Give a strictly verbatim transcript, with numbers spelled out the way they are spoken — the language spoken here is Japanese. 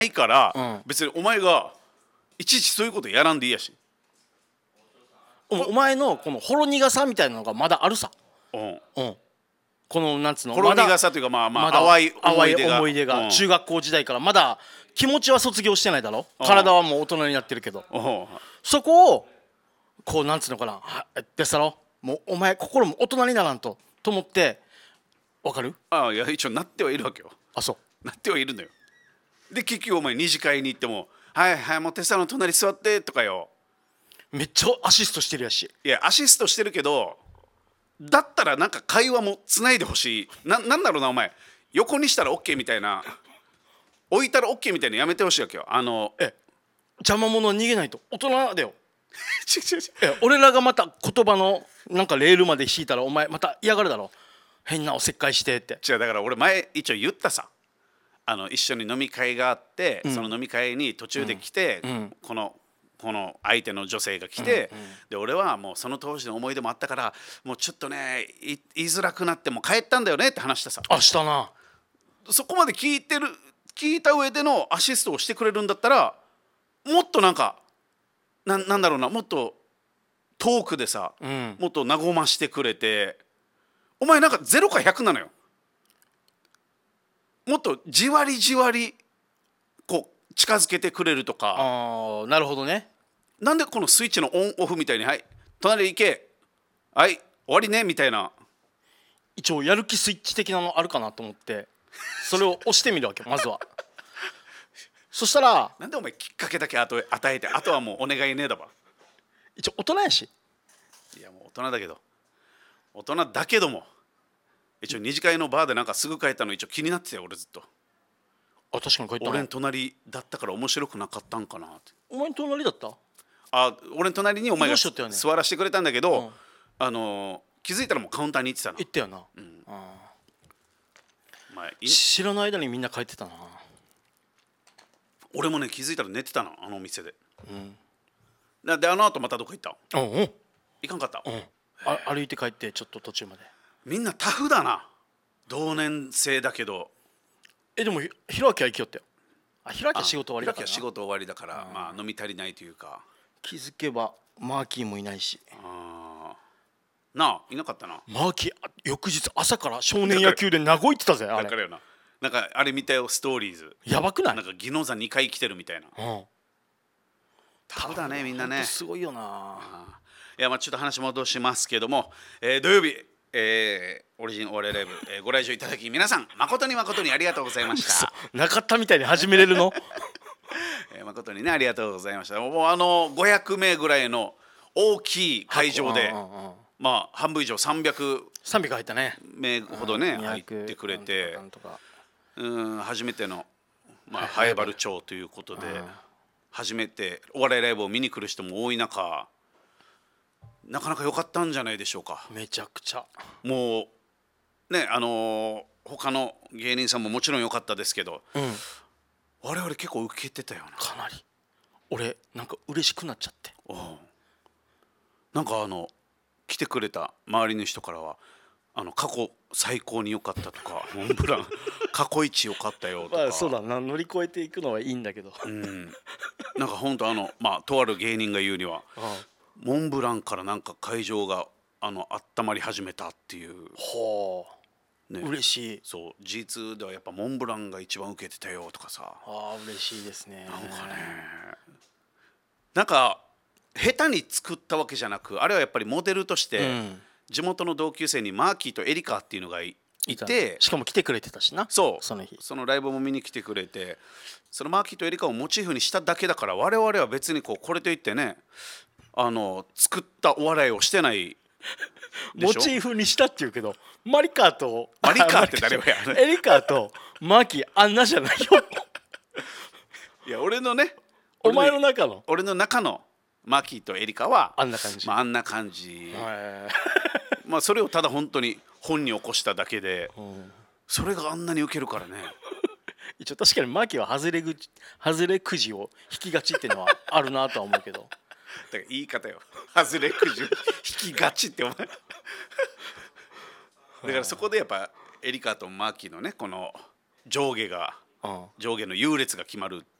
ないから、 うん、 別にお前がいちいちそういうことやらんでいいやし。 お, お前のこのほろ苦さみたいなのがまだあるさ、 うん、 うん、このなんつうのほろ苦さというか、まあまあ、 まだ淡い思い出が、 淡い思い出が、 うん、 中学校時代からまだ気持ちは卒業してないだろ、体はもう大人になってるけど、 うん、 そこをこうなんつうのかな、でさろ、もうお前心も大人にならんとと思って、わかる？ ああ、いや一応なってはいるわけよ。 あ、そうなってはいるのよ。で結局お前二次会に行っても「はいはい、もうテスタの隣座って」とかよ、 めっちゃアシストしてるやし。 いやアシストしてるけど、だったらなんか会話もつないでほしい。な、なんだろうな、お前横にしたら OK みたいな、置いたら OK みたいなやめてほしいわけよ。あのえ邪魔者は逃げないと大人だよ。 違う違う違う、 え俺らがまた言葉のなんかレールまで引いたらお前また嫌がるだろ、変なおせっかいしてって。 違う、だから俺前一応言ったさ、あの一緒に飲み会があって、うん、その飲み会に途中で来て、うん、このこの相手の女性が来て、うんうん、で俺はもうその当時の思い出もあったから、もうちょっとね言いづらくなってもう帰ったんだよねって話したさ。 あ、したな。 そこまで聞いてる、聞いた上でのアシストをしてくれるんだったら、もっとなんか な, なんだろうな、もっとトークでさ、うん、もっと和ましてくれて。お前なんかゼロかひゃくなのよ。もっとじわりじわりこう近づけてくれるとか。 ああ、なるほどね。 なんでこのスイッチのオンオフみたいに「はい隣行け、はい終わりね」みたいな。 一応やる気スイッチ的なのあるかなと思ってそれを押してみるわけまずは。そしたらなんでお前きっかけだけ与えて、あとはもうお願いねえだば。 一応大人やし。 いやもう大人だけど大人だけども一応二次会のバーでなんかすぐ帰ったの一応気になってたよ俺ずっと。 あ、確かに帰ったの。 俺の隣だったから面白くなかったんかなって。 お前の隣だった？ あ、俺の隣にお前がね、 座らせてくれたんだけど、うん、あの気づいたらもうカウンターに行ってたの。 行ったよな、うん、あ、まあ、知らない間にみんな帰ってたな。 俺もね気づいたら寝てたの、あのお店で、うん、であの後またどこ行った？うん、うん、行かんかった、うん、 あ歩いて帰ってちょっと途中まで。 みんなタフだな、同年生だけど。 えでもひろあきは行きよったよ。あ、ひろあきは仕事終わりだからな。 ひろあきは仕事終わりだから、まあ飲み足りないというか。 気づけばマーキーもいないし。 あなあ、いなかったな。 マーキー翌日朝から少年野球で名古屋行ってたぜ。あれだからよな、なんかあれ見たよ、ストーリーズ。 やばくない？ なんか宜野座にかい来てるみたいな。うん、タフだねみんなね。 すごいよな。 いや、まあちょっと話戻しますけども、えー、土曜日、えー、オリジンお笑いライブ、えー、ご来場いただき皆さん誠に誠にありがとうございました。 なかったみたいに始めれるの？ えー、誠にねありがとうございました。もうあのごひゃくめいぐらいの大きい会場で、まあ半分以上さんびゃくさんびゃく入ったね、 名ほどね入ってくれて、うん初めてのまあハエバル町ということで初めてお笑いライブを見に来る人も多い中、なかなか良かったんじゃないでしょうか。 めちゃくちゃもうね、あのー、他の芸人さんももちろん良かったですけど、うん、我々結構受けてたよな。 かなり俺なんか嬉しくなっちゃって、うん、 なんかあの来てくれた周りの人からはあの過去最高に良かったとかモンブラン過去一良かったよとか、まあ、 そうだな、乗り越えていくのはいいんだけど、うん、 なんか本当あのまあとある芸人が言うにはモンブランからなんか会場があの温まり始めたっていう。 はあ、ね、嬉しい。 そう ジーツー ではやっぱモンブランが一番受けてたよとかさ。 ああ嬉しいですね。 なんかね、なんか下手に作ったわけじゃなく、あれはやっぱりモデルとして、うん、地元の同級生にマーキーとエリカっていうのが い, いて、 しかも来てくれてたしな。 そうその日そのライブも見に来てくれて、そのマーキーとエリカをモチーフにしただけだから、我々は別にこうこれといってね、あの作ったお笑いをしてないでしょ。 モチーフにしたっていうけど、マリカーとマリカーって誰もやエリカーとマーキーあんなじゃないよ。 いや俺のね、 お前の中の俺の中のマーキーとエリカはあんな感じ、 まあ、あんな感じまあそれをただ本当に本に起こしただけで、うん、それがあんなにウケるからね。 一応確かにマーキーは外れぐ外れくじを引きがちっていうのはあるなとは思うけど。 だから言い方よ、外れくじ引きがちってお前だからそこでやっぱエリカとマーキーのねこの上下がうん上下の優劣が決まる